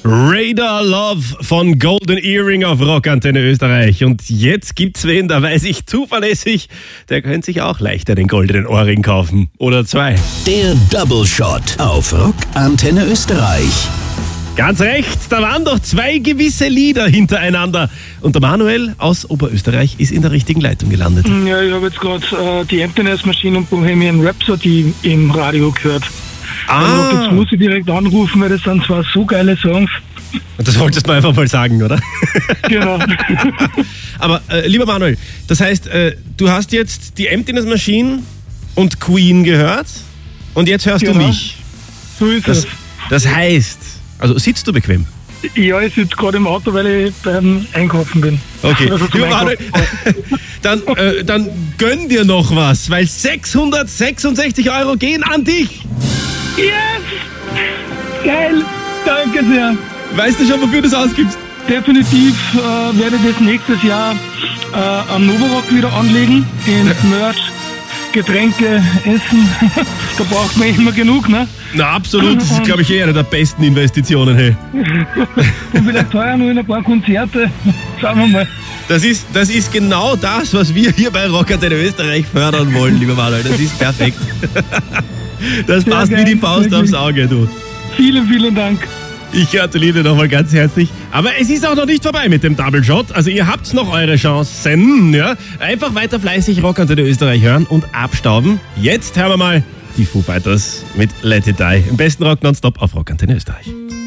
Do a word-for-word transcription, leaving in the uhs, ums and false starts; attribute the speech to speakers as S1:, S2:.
S1: Radar Love von Golden Earring auf Rockantenne Österreich. Und jetzt gibt's wen, da weiß ich zuverlässig, der könnte sich auch leicht einen goldenen Ohrring kaufen. Oder zwei.
S2: Der Double Shot auf Rockantenne Österreich.
S1: Ganz recht, da waren doch zwei gewisse Lieder hintereinander. Und der Manuel aus Oberösterreich ist in der richtigen Leitung gelandet.
S3: Ja, ich habe jetzt gerade äh, die Emptiness Machine und Bohemian Rhapsody im Radio gehört.
S1: Ah.
S3: Also, jetzt muss ich direkt anrufen, weil das sind zwar so geile Songs.
S1: Und das wolltest du einfach mal sagen, oder?
S3: Genau.
S1: Aber äh, lieber Manuel, das heißt, äh, du hast jetzt die Emptiness Machine und Queen gehört und jetzt hörst
S3: Genau.
S1: du mich.
S3: So ist
S1: Das,
S3: es.
S1: das heißt, also sitzt du bequem?
S3: Ja, ich sitze gerade im Auto, weil ich beim Einkaufen bin.
S1: Okay,
S3: Also zum
S1: lieber Manuel, dann, äh, dann gönn dir noch was, weil sechshundertsechsundsechzig Euro gehen an dich.
S3: Yes! Geil! Danke sehr.
S1: Weißt du schon, wofür du es ausgibst?
S3: Definitiv äh, werde ich das nächstes Jahr äh, am Novorock wieder anlegen. In Merch, Getränke, Essen. Da braucht man immer genug, ne?
S1: Na, absolut. Das ist, glaube ich, eh eine der besten Investitionen. Hey.
S3: Und vielleicht heuer noch in ein paar Konzerte. Schauen wir mal.
S1: Das ist, das ist genau das, was wir hier bei Rockantenne Österreich fördern wollen, lieber Manuel. Das ist perfekt. Das
S3: Sehr
S1: passt
S3: geil,
S1: wie die Faust
S3: wirklich.
S1: aufs Auge, du.
S3: Vielen, vielen Dank.
S1: Ich gratuliere nochmal ganz herzlich. Aber es ist auch noch nicht vorbei mit dem Double Shot. Also ihr habt noch eure Chancen. Ja? Einfach weiter fleißig Rockantenne Österreich hören und abstauben. Jetzt hören wir mal die Foo Fighters mit Let It Die. Im besten Rock nonstop auf Rockantenne Österreich.